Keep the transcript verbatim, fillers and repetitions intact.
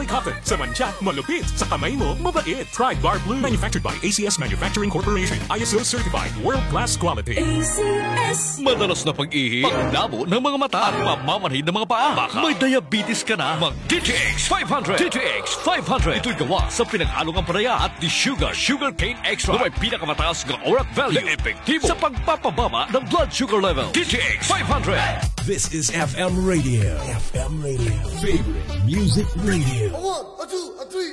cotton. Sa mantsa, malupit. Sa kamay mo, mabait. Try Bar Blue. Manufactured by A C S Manufacturing Corporation. I S O certified. World-class quality. A C S. Madalas na pag-ihi, paglabo ng mga mata at pamamanhid ng mga paa. Baka may diabetes ka na, mag-D T X five hundred. D T X five hundred. Ito'y gawa sa pinag-halong ang paraya at di sugar, sugar cane extra na may pinakamataas ng orat value na epektibo sa pagpapababa ng blood sugar level. D T X five hundred. This is F M Radio. F M Radio. Favorite music radio. One, two,